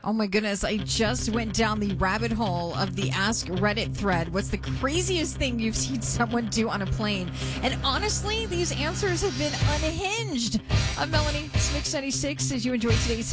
Oh my goodness, I just went down the rabbit hole of the Ask Reddit thread. What's the craziest thing you've seen someone do on a plane? And honestly, these answers have been unhinged. I'm Melanie, Mix 96, as you enjoy today's